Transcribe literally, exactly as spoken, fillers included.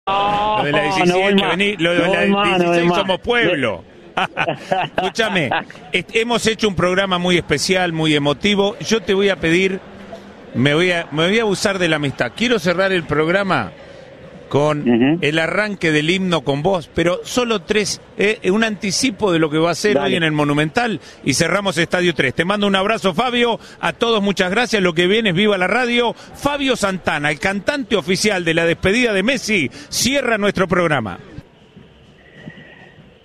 Lo de la diecisiete, no vení, lo de no la más, dieciséis no somos pueblo. Escúchame, hemos hecho un programa muy especial, muy emotivo. Yo te voy a pedir, me voy a, me voy a abusar de la amistad. Quiero cerrar el programa con uh-huh. el arranque del himno con vos, pero solo tres, eh, un anticipo de lo que va a ser Dale. hoy en el Monumental y cerramos Estadio tres. Te mando un abrazo, Fabio, a todos muchas gracias, lo que viene es Viva la Radio. Fabio Santana, el cantante oficial de la despedida de Messi, cierra nuestro programa.